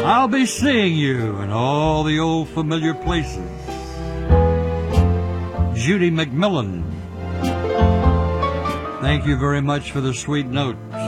I'll be seeing you in all the old familiar places. Judy McMillan. Thank you very much for the sweet notes.